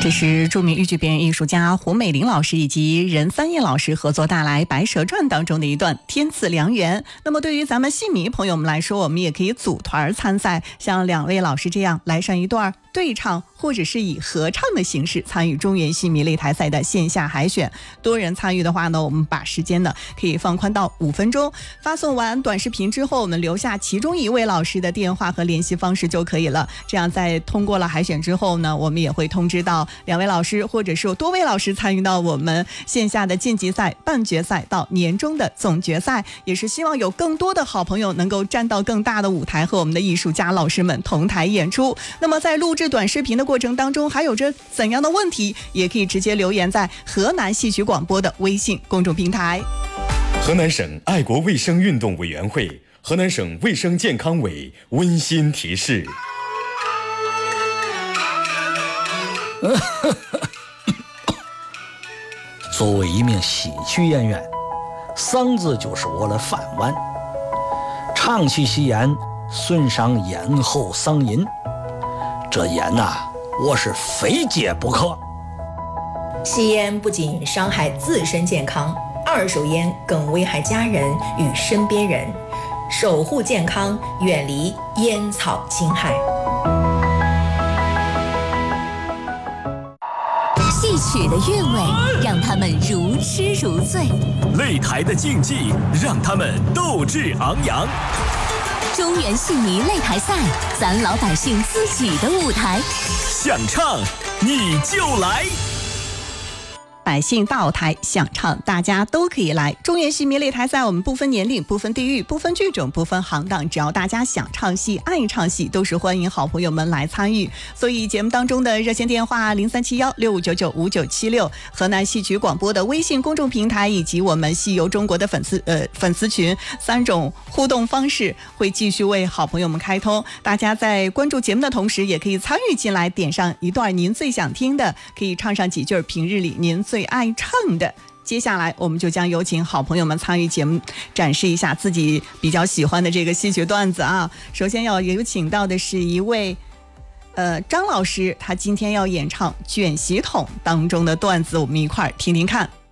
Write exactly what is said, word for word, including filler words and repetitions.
这是著名豫剧表演艺术家胡美玲老师以及任三燕老师合作带来《白蛇传》当中的一段天赐良缘。那么对于咱们戏迷朋友们来说，我们也可以组团参赛，像两位老师这样来上一段对唱或者是以合唱的形式参与中原戏迷擂台赛的线下海选。多人参与的话呢，我们把时间呢可以放宽到五分钟。发送完短视频之后，我们留下其中一位老师的电话和联系方式就可以了。这样在通过了海选之后呢，我们也会通知到两位老师或者是多位老师参与到我们线下的晋级赛、半决赛到年终的总决赛，也是希望有更多的好朋友能够站到更大的舞台和我们的艺术家老师们同台演出。那么在录制短视频的过程当中还有着怎样的问题，也可以直接留言在河南戏曲广播的微信公众平台。 河南省爱国卫生运动委员会、河南省卫生健康委温馨提示。 作为一名戏曲演员，嗓子就是我的饭碗，长期吸烟损伤咽喉嗓音，这烟呐、啊，我是非戒不可。 吸烟不仅伤害自身健康，二手烟更危害家人与身边人。守护健康，远离烟草侵害。 戏曲的韵味让他们如痴如醉， 擂台的竞技让他们斗志昂扬。 中原戏迷擂台赛，咱老百姓自己的舞台， 想唱你就来。 百姓到台想唱，大家都可以来。中原戏迷擂台赛，我们不分年龄、不分地域、不分剧种、不分行当，只要大家想唱戏、爱唱戏，都是欢迎好朋友们来参与。所以节目当中的热线电话零三七幺六五九九五九七六，河南戏曲广播的微信公众平台，以及我们戏游中国的粉丝呃粉丝群，三种互动方式会继续为好朋友们开通。大家在关注节目的同时，也可以参与进来，点上一段您最想听的，可以唱上几句平日里您最最爱唱的。接下来我们就将有请好朋友们参与节目，展示一下自己比较喜欢的这个戏曲段子啊。首先要有请到的是一位呃张老师，他今天要演唱《卷席筒》当中的段子，我们一块儿听听看。